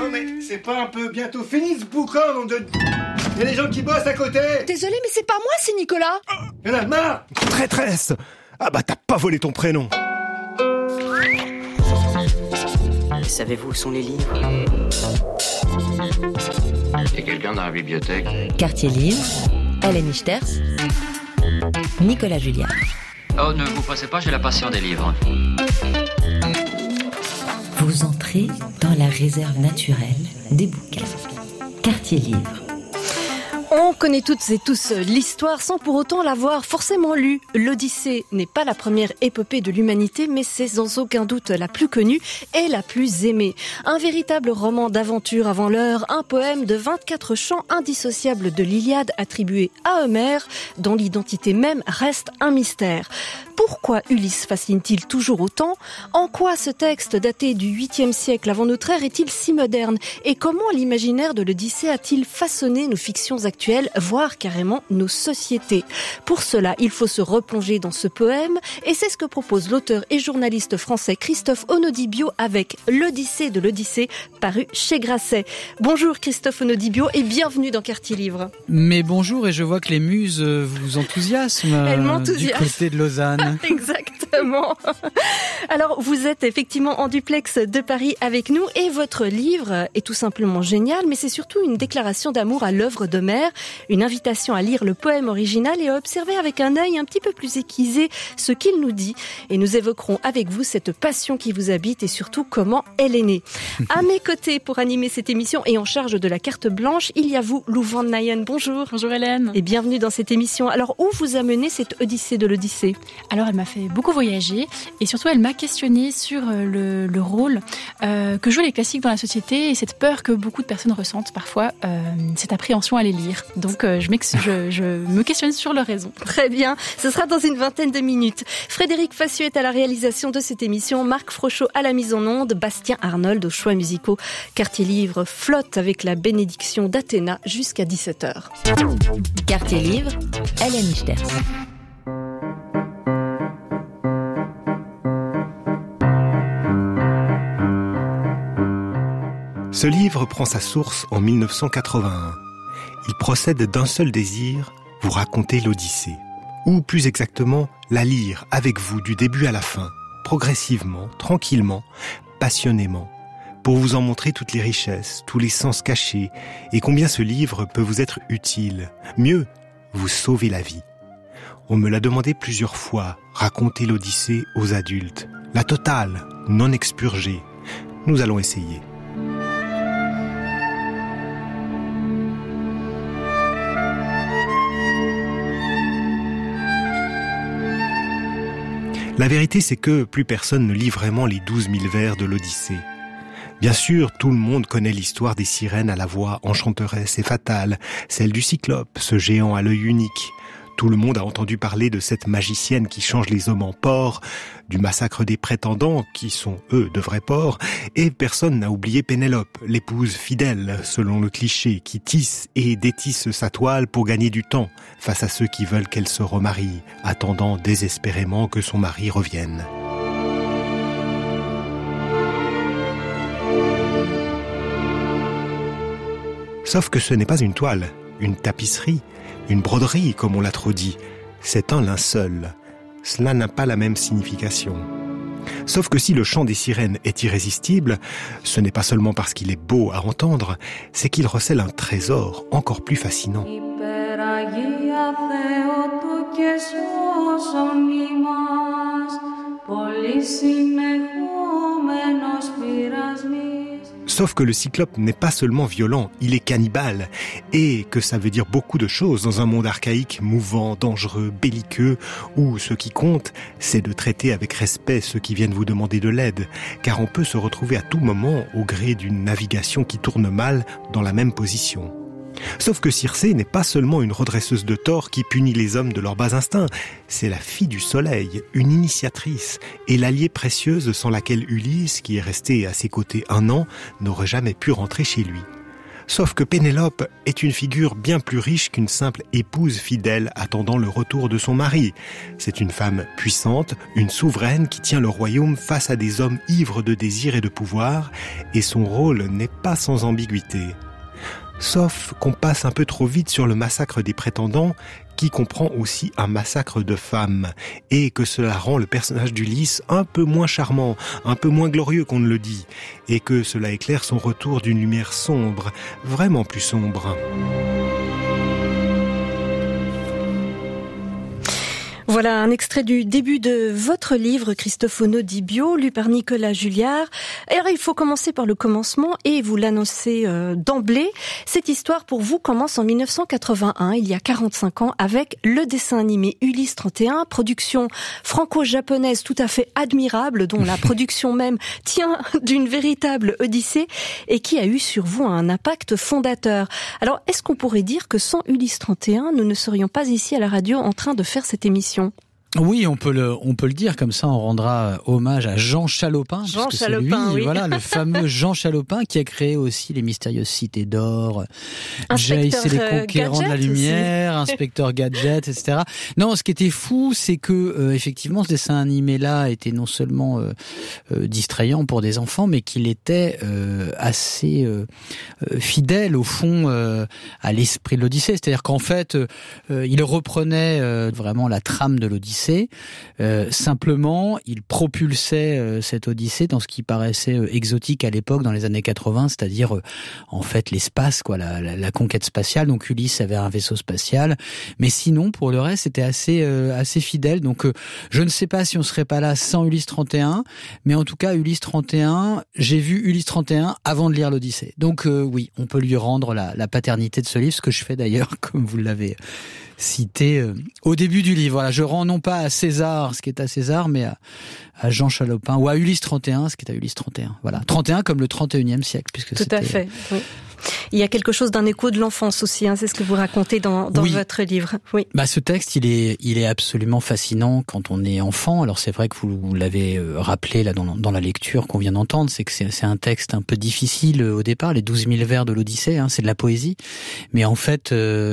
Non mais c'est pas un peu bientôt fini ce bouquin, nom de... Il y a des gens qui bossent à côté. Désolé, mais c'est pas moi, c'est Nicolas. Il y en a marre. Traîtresse! Ah bah t'as pas volé ton prénom. Savez-vous où sont les livres? Il y a quelqu'un dans la bibliothèque? Quartier Livre, Hélène Ichters, Nicolas Julliard. Oh, ne vous pressez pas, j'ai la passion des livres. Vous entrez dans la réserve naturelle des bouquins. Quartier Livre. On connaît toutes et tous l'histoire sans pour autant l'avoir forcément lue. L'Odyssée n'est pas la première épopée de l'humanité, mais c'est sans aucun doute la plus connue et la plus aimée. Un véritable roman d'aventure avant l'heure, un poème de 24 chants indissociables de l'Iliade attribué à Homère, dont l'identité même reste un mystère. Pourquoi Ulysse fascine-t-il toujours autant? En quoi ce texte daté du 8e siècle avant notre ère est-il si moderne? Et comment l'imaginaire de l'Odyssée a-t-il façonné nos fictions actuelles, voire carrément nos sociétés? Pour cela, il faut se replonger dans ce poème, et c'est ce que propose l'auteur et journaliste français Christophe Onodibio avec L'Odyssée de l'Odyssée, paru chez Grasset. Bonjour Christophe Onodibio et bienvenue dans Quartier Livre. Mais bonjour, et je vois que les muses vous enthousiasment. Elles m'enthousiasment. Du côté de Lausanne. Exactement. Alors, vous êtes effectivement en duplex de Paris avec nous et votre livre est tout simplement génial, mais c'est surtout une déclaration d'amour à l'œuvre d'Homère, une invitation à lire le poème original et à observer avec un œil un petit peu plus aiguisé ce qu'il nous dit. Et nous évoquerons avec vous cette passion qui vous habite et surtout comment elle est née. À mes côtés pour animer cette émission et en charge de la carte blanche, il y a vous, Lou Van Nayen. Bonjour. Bonjour Hélène. Et bienvenue dans cette émission. Alors, où vous a mené cette Odyssée de l'Odyssée? Alors, elle m'a fait beaucoup voyager et surtout, elle m'a questionnée sur le rôle que jouent les classiques dans la société et cette peur que beaucoup de personnes ressentent parfois, cette appréhension à les lire. Donc, je me questionne sur leur raison. Très bien. Ce sera dans une vingtaine de minutes. Frédéric Fassieux est à la réalisation de cette émission, Marc Frochot à la mise en onde, Bastien Arnold aux choix musicaux. Quartier Livre flotte avec la bénédiction d'Athéna jusqu'à 17h. Quartier Livre, Hélène Ichters. Ce livre prend sa source en 1981. Il procède d'un seul désir, vous raconter l'Odyssée. Ou plus exactement, la lire avec vous du début à la fin, progressivement, tranquillement, passionnément, pour vous en montrer toutes les richesses, tous les sens cachés, et combien ce livre peut vous être utile. Mieux, vous sauver la vie. On me l'a demandé plusieurs fois, raconter l'Odyssée aux adultes. La totale, non expurgée. Nous allons essayer. La vérité, c'est que plus personne ne lit vraiment les 12 000 vers de l'Odyssée. Bien sûr, tout le monde connaît l'histoire des sirènes à la voix enchanteresse et fatale, celle du Cyclope, ce géant à l'œil unique. Tout le monde a entendu parler de cette magicienne qui change les hommes en porcs, du massacre des prétendants, qui sont, eux, de vrais porcs, et personne n'a oublié Pénélope, l'épouse fidèle, selon le cliché, qui tisse et détisse sa toile pour gagner du temps, face à ceux qui veulent qu'elle se remarie, attendant désespérément que son mari revienne. Sauf que ce n'est pas une toile, une tapisserie, une broderie, comme on l'a trop dit. C'est un linceul. Cela n'a pas la même signification. Sauf que si le chant des sirènes est irrésistible, ce n'est pas seulement parce qu'il est beau à entendre, c'est qu'il recèle un trésor encore plus fascinant. Sauf que le Cyclope n'est pas seulement violent, il est cannibale. Et que ça veut dire beaucoup de choses dans un monde archaïque, mouvant, dangereux, belliqueux, où ce qui compte, c'est de traiter avec respect ceux qui viennent vous demander de l'aide. Car on peut se retrouver à tout moment, au gré d'une navigation qui tourne mal, dans la même position. Sauf que Circé n'est pas seulement une redresseuse de tort qui punit les hommes de leurs bas instincts, c'est la fille du soleil, une initiatrice, et l'alliée précieuse sans laquelle Ulysse, qui est resté à ses côtés 1 an, n'aurait jamais pu rentrer chez lui. Sauf que Pénélope est une figure bien plus riche qu'une simple épouse fidèle attendant le retour de son mari. C'est une femme puissante, une souveraine qui tient le royaume face à des hommes ivres de désir et de pouvoir, et son rôle n'est pas sans ambiguïté. Sauf qu'on passe un peu trop vite sur le massacre des prétendants, qui comprend aussi un massacre de femmes, et que cela rend le personnage d'Ulysse un peu moins charmant, un peu moins glorieux qu'on ne le dit, et que cela éclaire son retour d'une lumière sombre, vraiment plus sombre. Voilà un extrait du début de votre livre, Cristofono di Bio, lu par Nicolas Julliard. Alors, il faut commencer par le commencement et vous l'annoncez d'emblée. Cette histoire, pour vous, commence en 1981, il y a 45 ans, avec le dessin animé Ulysse 31, production franco-japonaise tout à fait admirable, dont la production même tient d'une véritable odyssée et qui a eu sur vous un impact fondateur. Alors, est-ce qu'on pourrait dire que sans Ulysse 31, nous ne serions pas ici à la radio en train de faire cette émission ? Oui, on peut le dire, comme ça on rendra hommage à Jean Chalopin. Jean Chalopin, oui. Voilà, le fameux Jean Chalopin qui a créé aussi les mystérieuses cités d'or, Jace et les conquérants de la lumière, aussi. Inspecteur Gadget, etc. Non, ce qui était fou, c'est que effectivement ce dessin animé-là était non seulement distrayant pour des enfants, mais qu'il était assez fidèle au fond à l'esprit de l'Odyssée. C'est-à-dire qu'en fait, il reprenait vraiment la trame de l'Odyssée. Simplement, il propulsait cette Odyssée dans ce qui paraissait exotique à l'époque, dans les années 80, c'est-à-dire en fait l'espace, quoi, la conquête spatiale. Donc Ulysse avait un vaisseau spatial, mais sinon pour le reste c'était assez fidèle. Donc je ne sais pas si on serait pas là sans Ulysse 31, mais en tout cas Ulysse 31, j'ai vu Ulysse 31 avant de lire l'Odyssée. Donc oui, on peut lui rendre la paternité de ce livre, ce que je fais d'ailleurs, comme vous l'avez cité au début du livre. Voilà, je rends non pas à César ce qui est à César, mais à Jean Chalopin, ou à Ulysse 31 ce qui est à Ulysse 31. Voilà, 31 comme le 31e siècle, puisque tout à fait. Oui. Il y a quelque chose d'un écho de l'enfance aussi, hein, c'est ce que vous racontez dans oui. votre livre. Oui. Bah, ce texte, il est absolument fascinant quand on est enfant. Alors c'est vrai que vous l'avez rappelé là dans la lecture qu'on vient d'entendre, c'est que c'est un texte un peu difficile au départ, les 12 000 vers de l'Odyssée, hein, c'est de la poésie. Mais en fait,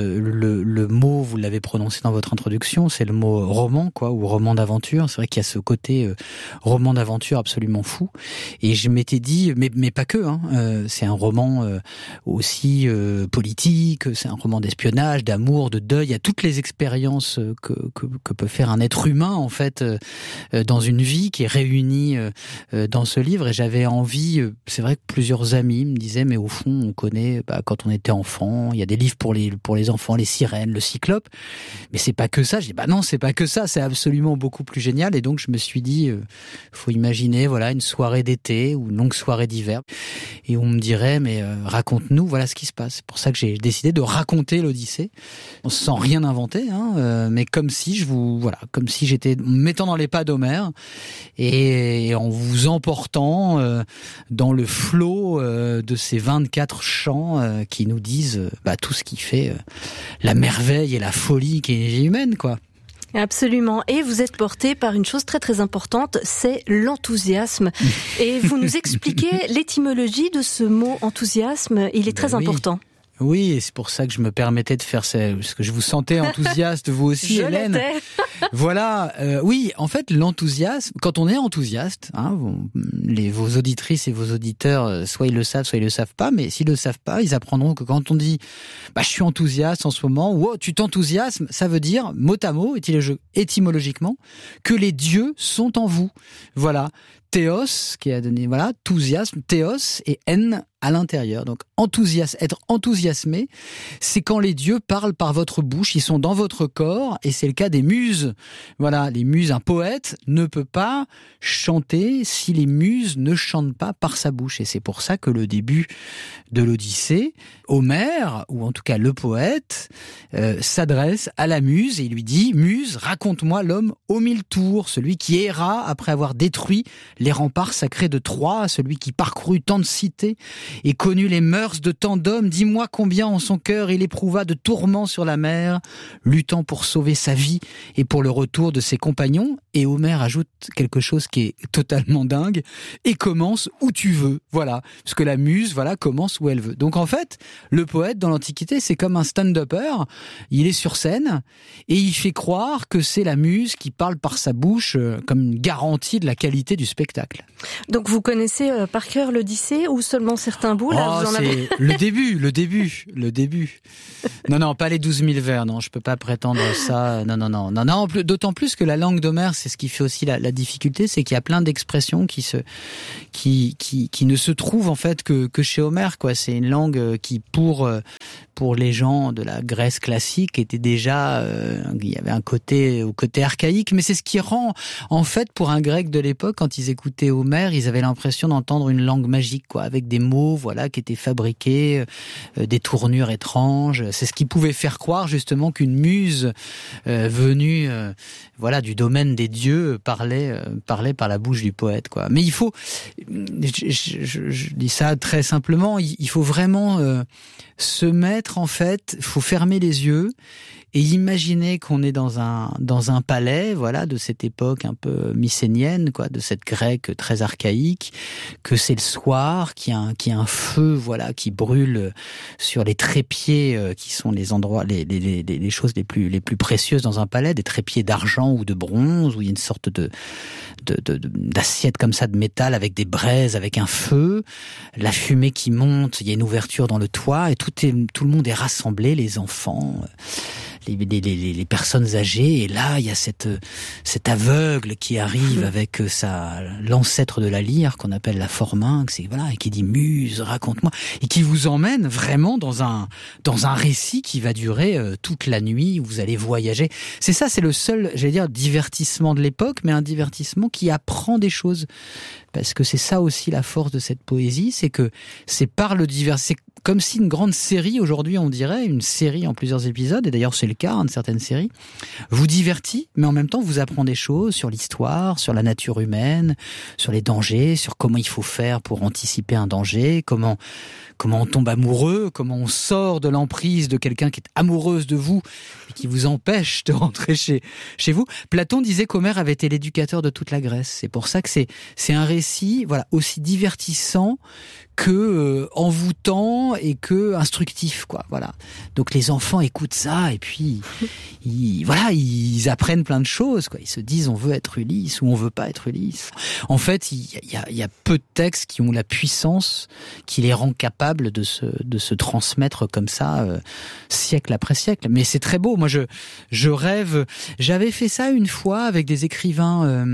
le mot, vous l'avez prononcé dans votre introduction, c'est le mot roman, quoi, ou roman d'aventure. C'est vrai qu'il y a ce côté roman d'aventure absolument fou. Et je m'étais dit, mais pas que, hein, c'est un roman aussi politique, c'est un roman d'espionnage, d'amour, de deuil, il y a toutes les expériences que peut faire un être humain en fait dans une vie qui est réunie dans ce livre. Et j'avais envie, c'est vrai que plusieurs amis me disaient, mais au fond on connaît quand on était enfant, il y a des livres pour les enfants, les sirènes, le cyclope, mais c'est pas que ça. Je dis non, c'est pas que ça, c'est absolument beaucoup plus génial. Et donc je me suis dit, faut imaginer voilà une soirée d'été ou une longue soirée d'hiver, et on me dirait mais raconte-nous, voilà ce qui se passe. C'est pour ça que j'ai décidé de raconter l'Odyssée sans rien inventer, hein, mais comme si comme si j'étais mettant dans les pas d'Homère et en vous emportant dans le flot de ces 24 chants qui nous disent tout ce qui fait la merveille et la folie qui est humaine, quoi. Absolument. Et vous êtes porté par une chose très très importante, c'est l'enthousiasme. Et vous nous expliquez l'étymologie de ce mot enthousiasme, il est très important. Oui, et c'est pour ça que je me permettais de faire ça, parce que je vous sentais enthousiaste, vous aussi, Hélène. Voilà, oui, en fait, l'enthousiasme, quand on est enthousiaste, hein, vos auditrices et vos auditeurs, soit ils le savent, soit ils le savent pas, mais s'ils le savent pas, ils apprendront que quand on dit, je suis enthousiaste en ce moment, ou tu t'enthousiasmes, ça veut dire, mot à mot, étymologiquement, que les dieux sont en vous. Voilà. Théos, qui a donné, voilà, enthousiasme, théos et n à l'intérieur. Donc, être enthousiasmé, c'est quand les dieux parlent par votre bouche, ils sont dans votre corps, et c'est le cas des muses. Voilà, les muses, un poète ne peut pas chanter si les muses ne chantent pas par sa bouche. Et c'est pour ça que le début de l'Odyssée, Homère, ou en tout cas le poète, s'adresse à la muse et il lui dit, Muse, raconte-moi l'homme aux 1000 tours, celui qui erra après avoir détruit les remparts sacrés de Troie, celui qui parcourut tant de cités et connu les mœurs de tant d'hommes. Dis-moi combien en son cœur il éprouva de tourments sur la mer, luttant pour sauver sa vie et pour le retour de ses compagnons. Et Homère ajoute quelque chose qui est totalement dingue, et commence où tu veux. Voilà, parce que la muse, voilà, commence où elle veut. Donc en fait, le poète dans l'Antiquité, c'est comme un stand-upper. Il est sur scène et il fait croire que c'est la muse qui parle par sa bouche comme une garantie de la qualité du spectacle. Donc vous connaissez par cœur l'Odyssée ou seulement certains bouts là, vous en avez... Le début. Non, pas les 12 000 vers, non, je peux pas prétendre ça. Non, d'autant plus que la langue d'Homère, c'est ce qui fait aussi la difficulté, c'est qu'il y a plein d'expressions qui ne se trouvent en fait que chez Homère, quoi. C'est une langue qui pour les gens de la Grèce classique était déjà il y avait un côté archaïque, mais c'est ce qui rend en fait pour un grec de l'époque, quand ils écoutaient Homère, ils avaient l'impression d'entendre une langue magique, quoi, avec des mots voilà qui étaient fabriqués, des tournures étranges. C'est ce qui pouvait faire croire justement qu'une muse venue voilà du domaine des dieux parlait par la bouche du poète, quoi. Mais il faut, je dis ça très simplement, il faut vraiment se mettre, en fait, faut fermer les yeux et imaginer qu'on est dans un palais, voilà, de cette époque un peu mycénienne, quoi, de cette grecque très archaïque, que c'est le soir, qu'il y a un feu, voilà, qui brûle sur les trépieds, qui sont les endroits, les choses les plus précieuses dans un palais, des trépieds d'argent ou de bronze, où il y a une sorte d'assiette comme ça de métal avec des braises, avec un feu, la fumée qui monte, il y a une ouverture dans le toit et tout le monde est rassemblé, les enfants, les personnes âgées, et là il y a cet aveugle qui arrive avec l'ancêtre de la lyre qu'on appelle la forminx, voilà, et qui dit muse, raconte-moi, et qui vous emmène vraiment dans un récit qui va durer toute la nuit, où vous allez voyager. C'est ça, c'est le seul, j'allais dire, divertissement de l'époque, mais un divertissement qui apprend des choses. Parce que c'est ça aussi la force de cette poésie, c'est que c'est par le divers, c'est comme si une grande série, aujourd'hui on dirait, une série en plusieurs épisodes, et d'ailleurs c'est le cas de certaines séries, vous divertit, mais en même temps vous apprend des choses sur l'histoire, sur la nature humaine, sur les dangers, sur comment il faut faire pour anticiper un danger, comment on tombe amoureux, comment on sort de l'emprise de quelqu'un qui est amoureuse de vous et qui vous empêche de rentrer chez vous. Platon disait qu'Homère avait été l'éducateur de toute la Grèce. C'est pour ça que c'est un récit, voilà, aussi divertissant que envoûtant et que instructif, quoi. Voilà. Donc les enfants écoutent ça et puis ils apprennent plein de choses, quoi. Ils se disent on veut être Ulysse ou on veut pas être Ulysse. En fait, il y a peu de textes qui ont la puissance qui les rend capables de se transmettre comme ça siècle après siècle. Mais c'est très beau. Moi je rêve. J'avais fait ça une fois avec des écrivains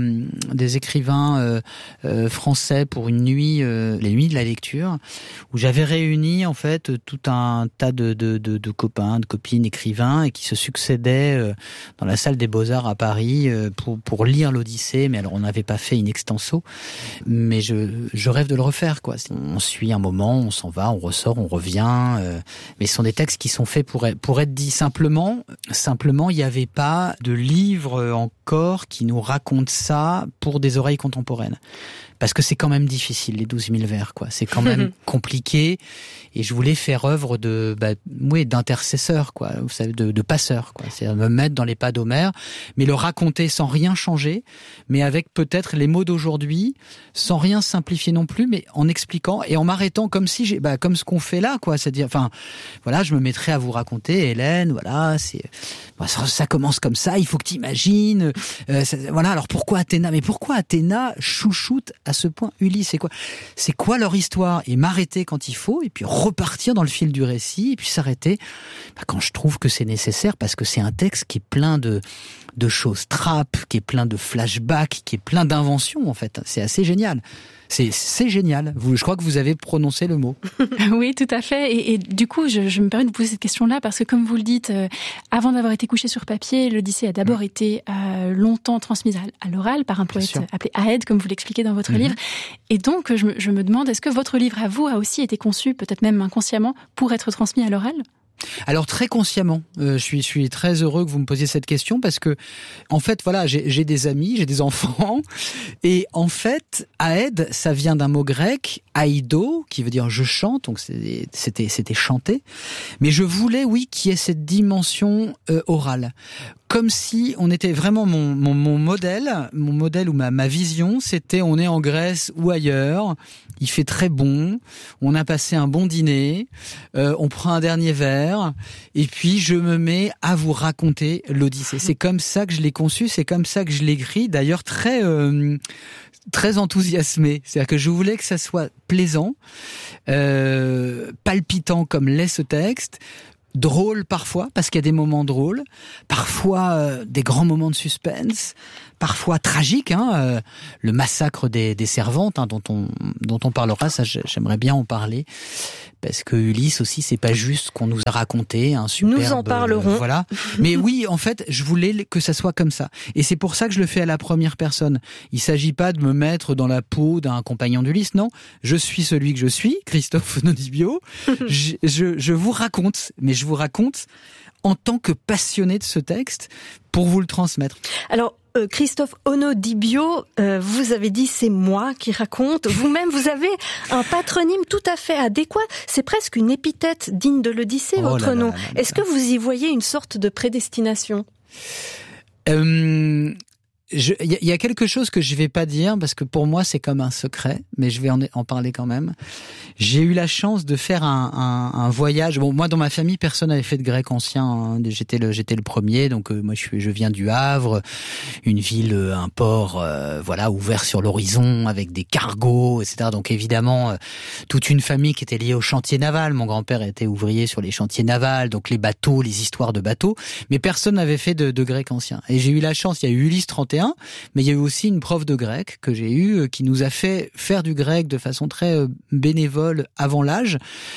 français pour une nuit, les nuits de la lecture, où j'avais réuni en fait tout un tas de copains, de copines, écrivains, et qui se succédaient dans la salle des Beaux-Arts à Paris pour lire l'Odyssée. Mais alors on n'avait pas fait in extenso, mais je rêve de le refaire, quoi. On suit un moment, on s'en va, on ressort, on revient, mais ce sont des textes qui sont faits pour être dits simplement. Simplement, il n'y avait pas de livre encore qui nous raconte ça pour des oreilles contemporaines. Parce que c'est quand même difficile, les 12 000 vers, quoi. C'est quand même compliqué. Et je voulais faire œuvre d'intercesseur, quoi. Vous savez, de passeur, quoi. C'est me mettre dans les pas d'Homère, mais le raconter sans rien changer, mais avec peut-être les mots d'aujourd'hui, sans rien simplifier non plus, mais en expliquant et en m'arrêtant comme si comme ce qu'on fait là, quoi. C'est-à-dire, enfin, voilà, je me mettrais à vous raconter, Hélène, voilà, ça commence comme ça, il faut que t'imagines, voilà, alors pourquoi Athéna? Mais pourquoi Athéna chouchoute à ce point Ulysse? C'est quoi leur histoire? Et m'arrêter quand il faut, et puis repartir dans le fil du récit, et puis s'arrêter quand je trouve que c'est nécessaire, parce que c'est un texte qui est plein de choses trappes, qui est plein de flashbacks, qui est plein d'inventions, en fait. C'est assez génial. C'est génial. Je crois que vous avez prononcé le mot. Oui, tout à fait. Et du coup, je me permets de vous poser cette question-là parce que, comme vous le dites, avant d'avoir été couché sur papier, l'Odyssée a d'abord été longtemps transmise à l'oral par un poète appelé Aède, comme vous l'expliquez dans votre livre. Et donc, je me demande, est-ce que votre livre à vous a aussi été conçu, peut-être même inconsciemment, pour être transmis à l'oral ? Alors très consciemment, je suis très heureux que vous me posiez cette question parce que en fait voilà, j'ai des amis, j'ai des enfants et en fait Aed, ça vient d'un mot grec aido qui veut dire je chante, donc c'était chanter, mais je voulais qu'il y ait cette dimension orale. Comme si on était vraiment mon modèle ou ma vision, c'était on est en Grèce ou ailleurs, il fait très bon, on a passé un bon dîner, on prend un dernier verre et puis je me mets à vous raconter l'Odyssée. C'est comme ça que je l'ai conçu, c'est comme ça que je l'ai écrit, d'ailleurs très enthousiasmé. C'est-à-dire que je voulais que ça soit plaisant, palpitant comme l'est ce texte, drôle parfois, parce qu'il y a des moments drôles, parfois des grands moments de suspense, parfois tragiques, le massacre des servantes, dont on parlera, ça j'aimerais bien en parler, parce que Ulysse aussi, c'est pas juste qu'on nous a raconté un superbe... Nous en parlerons. Voilà. Mais oui, en fait, je voulais que ça soit comme ça. Et c'est pour ça que je le fais à la première personne. Il s'agit pas de me mettre dans la peau d'un compagnon d'Ulysse, non. Je suis celui que je suis, Christophe Onodibio. je vous raconte, mais je vous raconte en tant que passionné de ce texte pour vous le transmettre. Alors, Christophe Onodibio, vous avez dit c'est moi qui raconte. Vous-même, vous avez un patronyme tout à fait adéquat. C'est presque une épithète digne de l'Odyssée, votre nom. Est-ce que vous y voyez une sorte de prédestination ? Il y a quelque chose que je vais pas dire parce que pour moi c'est comme un secret, mais je vais en parler quand même. J'ai eu la chance de faire un voyage. Bon, moi dans ma famille personne n'avait fait de grec ancien. J'étais le premier, donc moi je viens du Havre, une ville, un port, ouvert sur l'horizon avec des cargos, etc. Donc évidemment toute une famille qui était liée au chantier naval. Mon grand-père était ouvrier sur les chantiers navals, donc les bateaux, les histoires de bateaux, mais personne n'avait fait de grec ancien. Et j'ai eu la chance. Il y a eu Ulysse 31. Mais il y a eu aussi une prof de grec que j'ai eue qui nous a fait faire du grec de façon très bénévole avant l'âge,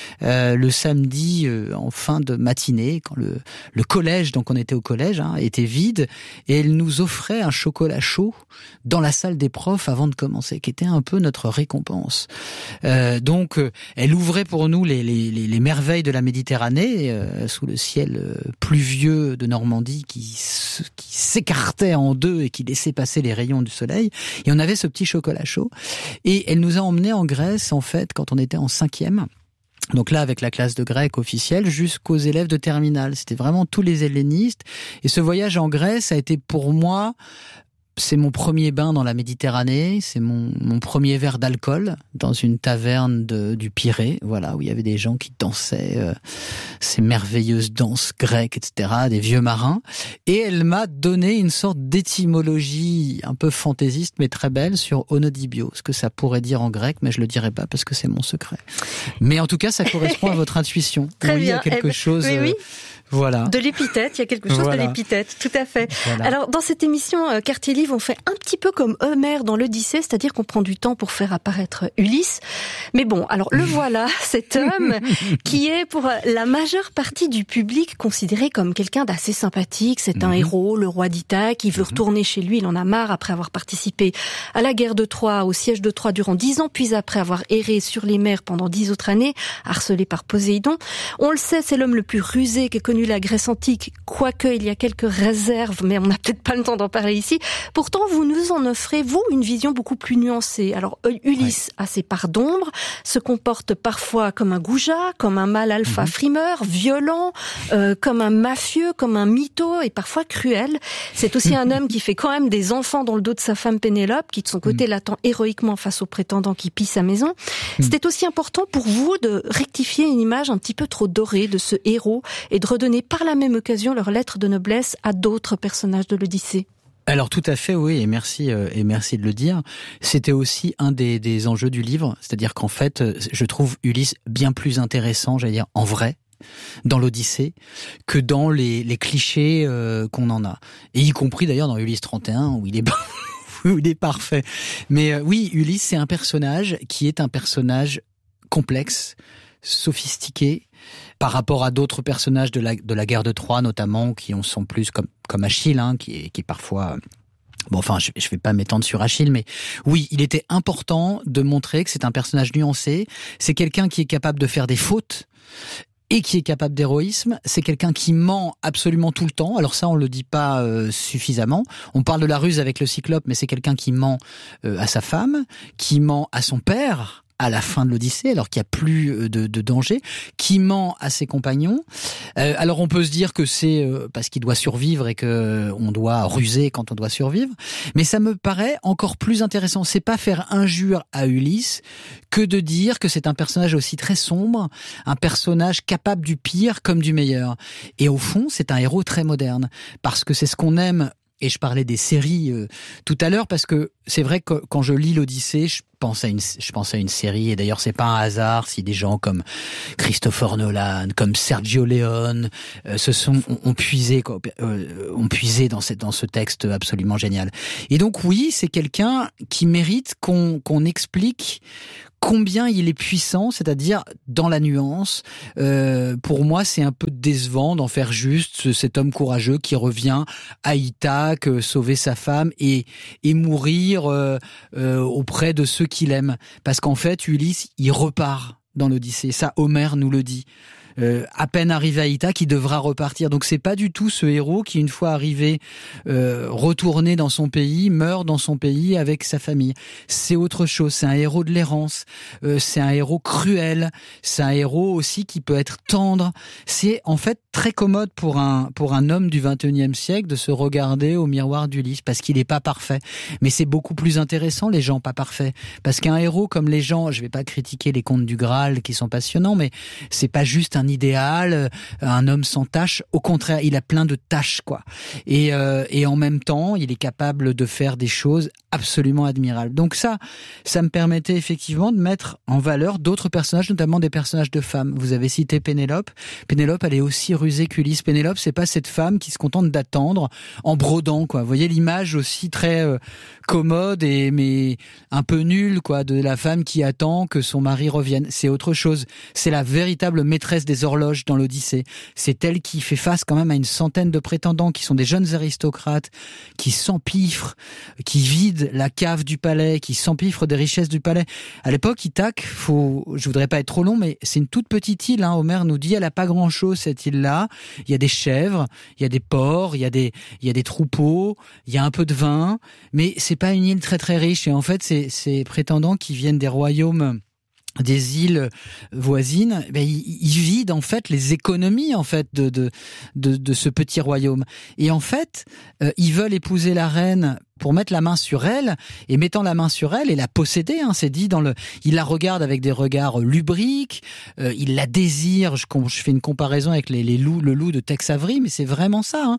le samedi en fin de matinée, quand le collège, donc on était au collège, était vide, et elle nous offrait un chocolat chaud dans la salle des profs avant de commencer, qui était un peu notre récompense. Donc elle ouvrait pour nous les merveilles de la Méditerranée, sous le ciel pluvieux de Normandie qui s'écartait en deux et qui laissait passer les rayons du soleil, et on avait ce petit chocolat chaud, et elle nous a emmenés en Grèce en fait quand on était en 5e, donc là avec la classe de grec officielle, jusqu'aux élèves de terminale. C'était vraiment tous les hellénistes, et ce voyage en Grèce a été pour moi, c'est mon premier bain dans la Méditerranée, c'est mon premier verre d'alcool dans une taverne du Pirée, où il y avait des gens qui dansaient ces merveilleuses danses grecques, etc., des vieux marins. Et elle m'a donné une sorte d'étymologie un peu fantaisiste, mais très belle, sur Onodibio, ce que ça pourrait dire en grec, mais je le dirai pas parce que c'est mon secret. Mais en tout cas, ça correspond à votre intuition. Très bien. Il y a quelque chose... Oui. Voilà. De l'épithète, il y a quelque chose de l'épithète, tout à fait. Voilà. Alors, dans cette émission Quartier Livre, on fait un petit peu comme Homère dans l'Odyssée, c'est-à-dire qu'on prend du temps pour faire apparaître Ulysse. Mais bon, alors le voilà, cet homme qui est pour la majeure partie du public considéré comme quelqu'un d'assez sympathique. C'est un héros, le roi d'Ithaque, qui veut retourner chez lui, il en a marre après avoir participé à la guerre de Troie, au siège de Troie durant 10 ans, puis après avoir erré sur les mers pendant 10 autres années, harcelé par Poséidon. On le sait, c'est l'homme le plus rusé qu'ait connu la Grèce antique, quoique il y a quelques réserves, mais on n'a peut-être pas le temps d'en parler ici. Pourtant, vous nous en offrez, vous, une vision beaucoup plus nuancée. Alors, Ulysse a ses parts d'ombre, se comporte parfois comme un goujat, comme un mâle alpha frimeur, violent, comme un mafieux, comme un mytho, et parfois cruel. C'est aussi un homme qui fait quand même des enfants dans le dos de sa femme Pénélope, qui de son côté l'attend héroïquement face au prétendant qui pille sa maison. C'était aussi important pour vous de rectifier une image un petit peu trop dorée de ce héros et de redonner par la même occasion leur lettre de noblesse à d'autres personnages de l'Odyssée. Alors tout à fait, oui, et merci de le dire. C'était aussi un des enjeux du livre, c'est-à-dire qu'en fait, je trouve Ulysse bien plus intéressant, j'allais dire en vrai, dans l'Odyssée, que dans les clichés qu'on en a. Et y compris d'ailleurs dans Ulysse 31, où il est parfait. Mais oui, Ulysse, c'est un personnage qui est un personnage complexe, sophistiqué, par rapport à d'autres personnages de la guerre de Troie notamment, qui sont plus comme Achille, qui est parfois... Bon, enfin, je vais pas m'étendre sur Achille, mais oui, il était important de montrer que c'est un personnage nuancé, c'est quelqu'un qui est capable de faire des fautes, et qui est capable d'héroïsme. C'est quelqu'un qui ment absolument tout le temps. Alors ça, on le dit pas suffisamment. On parle de la ruse avec le Cyclope, mais c'est quelqu'un qui ment à sa femme, qui ment à son père à la fin de l'Odyssée, alors qu'il n'y a plus de danger, qui ment à ses compagnons. Alors on peut se dire que c'est parce qu'il doit survivre et que on doit ruser quand on doit survivre, mais ça me paraît encore plus intéressant. C'est pas faire injure à Ulysse que de dire que c'est un personnage aussi très sombre, un personnage capable du pire comme du meilleur. Et au fond, c'est un héros très moderne, parce que c'est ce qu'on aime. Et je parlais des séries tout à l'heure, parce que c'est vrai que quand je lis l'Odyssée, je pense à une série, et d'ailleurs c'est pas un hasard si des gens comme Christopher Nolan, comme Sergio Leone ont puisé dans ce texte absolument génial. Et donc oui, c'est quelqu'un qui mérite qu'on explique combien il est puissant, c'est-à-dire dans la nuance. Pour moi, c'est un peu décevant d'en faire juste cet homme courageux qui revient à Ithaque, sauver sa femme et mourir auprès de ceux qu'il aime. Parce qu'en fait, Ulysse, il repart dans l'Odyssée. Ça, Homère nous le dit. À peine arrivé à Ithaque, il devra repartir. Donc c'est pas du tout ce héros qui, une fois arrivé, retourné dans son pays, meurt dans son pays avec sa famille. C'est autre chose. C'est un héros de l'errance. C'est un héros cruel. C'est un héros aussi qui peut être tendre. C'est en fait très commode pour un homme du XXIe siècle de se regarder au miroir d'Ulysse, parce qu'il est pas parfait. Mais c'est beaucoup plus intéressant, les gens pas parfaits. Parce qu'un héros comme les gens, je vais pas critiquer les contes du Graal qui sont passionnants, mais c'est pas juste un idéal, un homme sans tâche. Au contraire, il a plein de tâches, quoi. Et en même temps, il est capable de faire des choses absolument admirables. Donc ça me permettait effectivement de mettre en valeur d'autres personnages, notamment des personnages de femmes. Vous avez cité Pénélope. Pénélope, elle est aussi rusée qu'Ulysse. Pénélope, c'est pas cette femme qui se contente d'attendre en brodant, quoi. Vous voyez l'image aussi très commode mais un peu nulle, quoi, de la femme qui attend que son mari revienne. C'est autre chose. C'est la véritable maîtresse des horloges dans l'Odyssée. C'est elle qui fait face quand même à une centaine de prétendants qui sont des jeunes aristocrates, qui s'empiffrent, qui vident la cave du palais, qui s'empiffrent des richesses du palais. À l'époque, Ithaque, je voudrais pas être trop long, mais c'est une toute petite île, hein. Homère nous dit, elle a pas grand chose, cette île-là. Il y a des chèvres, il y a des porcs, il y a des troupeaux, il y a un peu de vin, mais c'est pas une île très très riche. Et en fait, ces prétendants qui viennent des royaumes, des îles voisines, ils vident en fait les économies en fait de ce petit royaume. Et en fait, ils veulent épouser la reine pour mettre la main sur elle, et mettant la main sur elle et la posséder, hein, c'est dit il la regarde avec des regards lubriques, il la désire. Je fais une comparaison avec le loup de Tex Avery, mais c'est vraiment ça, hein.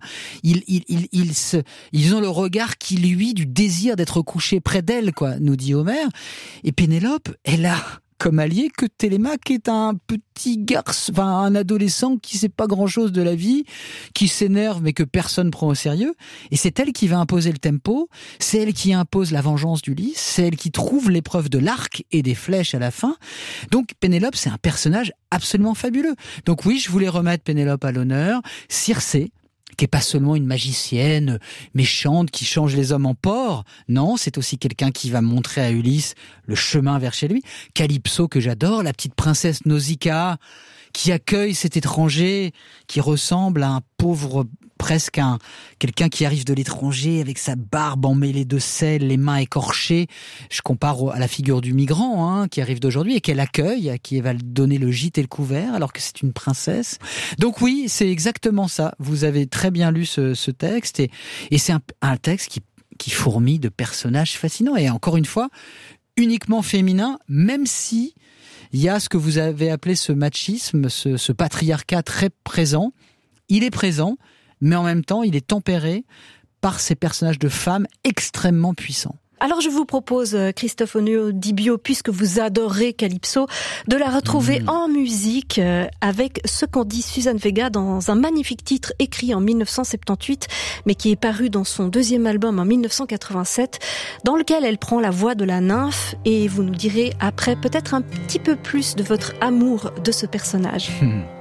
Ils ont le regard qui luit du désir d'être couché près d'elle, quoi, nous dit Homère. Et Pénélope, elle a comme allié que Télémaque est un petit garçon, enfin un adolescent qui sait pas grand-chose de la vie, qui s'énerve mais que personne prend au sérieux. Et c'est elle qui va imposer le tempo, c'est elle qui impose la vengeance d'Ulysse, c'est elle qui trouve l'épreuve de l'arc et des flèches à la fin. Donc Pénélope, c'est un personnage absolument fabuleux. Donc oui, je voulais remettre Pénélope à l'honneur. Circé, qui est pas seulement une magicienne méchante qui change les hommes en porcs. Non, c'est aussi quelqu'un qui va montrer à Ulysse le chemin vers chez lui. Calypso, que j'adore, la petite princesse Nausicaa, qui accueille cet étranger qui ressemble à un pauvre, presque quelqu'un qui arrive de l'étranger avec sa barbe emmêlée de sel, les mains écorchées. Je compare à la figure du migrant, hein, qui arrive d'aujourd'hui et qu'elle accueille, à qui elle va donner le gîte et le couvert alors que c'est une princesse. Donc oui, c'est exactement ça. Vous avez très bien lu ce texte et c'est un texte qui fourmille de personnages fascinants et encore une fois, uniquement féminin, même si il y a ce que vous avez appelé ce machisme, ce patriarcat très présent. Il est présent, mais en même temps, il est tempéré par ces personnages de femmes extrêmement puissants. Alors je vous propose, Christophe Onodibio, puisque vous adorez Calypso, de la retrouver en musique avec ce qu'en dit Suzanne Vega dans un magnifique titre écrit en 1978, mais qui est paru dans son deuxième album en 1987, dans lequel elle prend la voix de la nymphe, et vous nous direz après peut-être un petit peu plus de votre amour de ce personnage.